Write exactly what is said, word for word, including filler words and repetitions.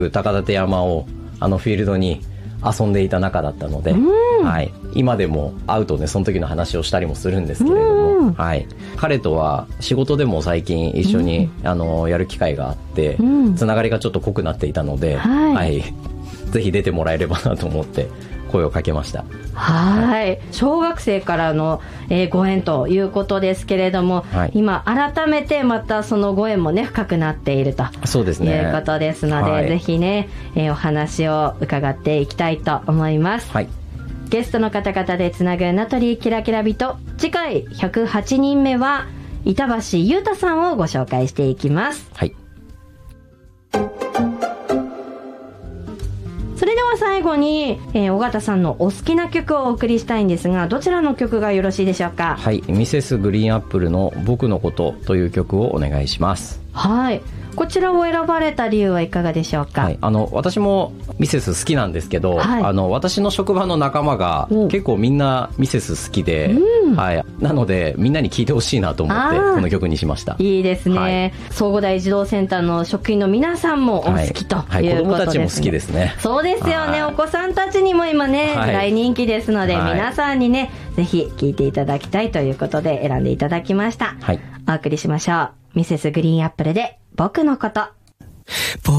高立山をあのフィールドに遊んでいた仲だったので、はい、今でも会うとねその時の話をしたりもするんですけれども、はい、彼とは仕事でも最近一緒に、あのやる機会があって、つながりがちょっと濃くなっていたので、はいはい、ぜひ出てもらえればなと思って声をかけました。 はい、小学生からの、えー、ご縁ということですけれども、はい、今改めてまたそのご縁もね深くなっているとそうですねいうことですので、はい、ぜひね、えー、お話を伺っていきたいと思います。はい、ゲストの方々でつなぐ名取キラキラ人、次回ひゃくはちにんめは板橋優太さんをご紹介していきます。 はい、 それでは最後に、えー、尾形さんのお好きな曲をお送りしたいんですが、どちらの曲がよろしいでしょうか？ はい、ミセスグリーンアップルの僕のことという曲をお願いします。 はい、こちらを選ばれた理由はいかがでしょうか？ はい、あの私もミセス好きなんですけど、はい、あの私の職場の仲間が結構みんなミセス好きで、うん、はい、なのでみんなに聴いてほしいなと思ってこの曲にしました。 いいですね、はい、総合大児童センターの職員の皆さんもお好きということですね。はいはい、子供たちも好きですね。 そうですよね、お子さんたちにも今ね、はい、大人気ですので、はい、皆さんにねぜひ聴いていただきたいということで選んでいただきました。はい、お送りしましょう。ミセスグリーンアップルで僕のこと。